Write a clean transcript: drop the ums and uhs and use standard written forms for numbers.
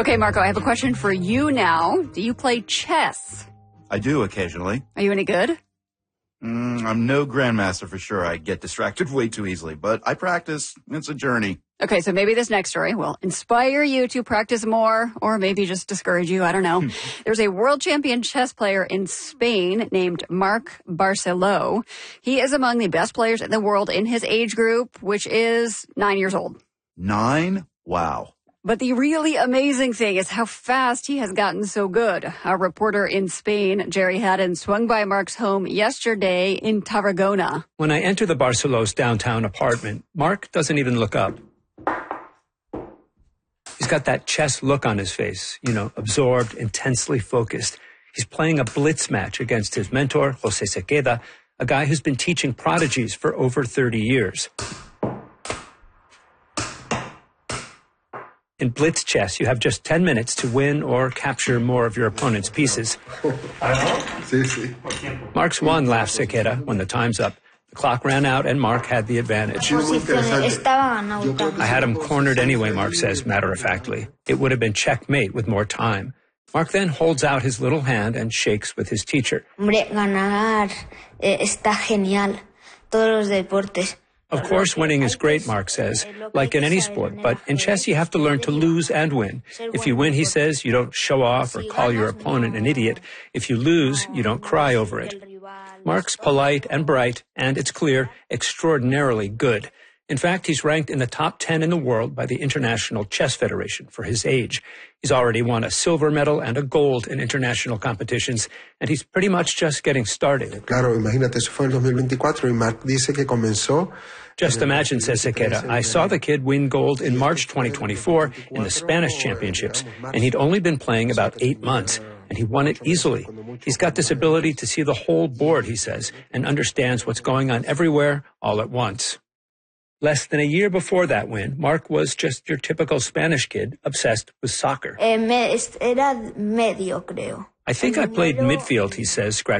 Okay, Marco, I have a question for you now. Do you play chess? I do occasionally. Are you any good? I'm no grandmaster for sure. I get distracted way too easily, but I practice. It's a journey. Okay, so maybe this next story will inspire you to practice more or maybe just discourage you. I don't know. There's a world champion chess player in Spain named Marc Barceló. He is among the best players in the world in his age group, which is 9 years old. 9? Wow. But the really amazing thing is how fast he has gotten so good. Our reporter in Spain, Jerry Haddon, swung by Marc's home yesterday in Tarragona. When I enter the Barcelós downtown apartment, Marc doesn't even look up. He's got that chess look on his face, absorbed, intensely focused. He's playing a blitz match against his mentor, José Sequeda, a guy who's been teaching prodigies for over 30 years. In blitz chess, you have just 10 minutes to win or capture more of your opponent's pieces. Marc's won, laughs Sequeda, when the time's up. The clock ran out and Marc had the advantage. I had him cornered anyway, Marc says, matter-of-factly. It would have been checkmate with more time. Marc then holds out his little hand and shakes with his teacher. Ganar está genial. Todos los deportes. Of course, winning is great, Marc says, like in any sport, but in chess you have to learn to lose and win. If you win, he says, you don't show off or call your opponent an idiot. If you lose, you don't cry over it. Marc's polite and bright, and it's clear, extraordinarily good. In fact, he's ranked in the top 10 in the world by the International Chess Federation for his age. He's already won a silver medal and a gold in international competitions, and he's pretty much just getting started. Claro, imagínate, eso fue en 2024 y Marc dice que comenzó. Just imagine, says Sequeda, I saw the kid win gold in March 2024 in the Spanish championships, and he'd only been playing about 8 months, and he won it easily. He's got this ability to see the whole board, he says, and understands what's going on everywhere all at once. Less than a year before that win, Marc was just your typical Spanish kid obsessed with soccer. Era medio, creo. I think I played midfield, he says, scratching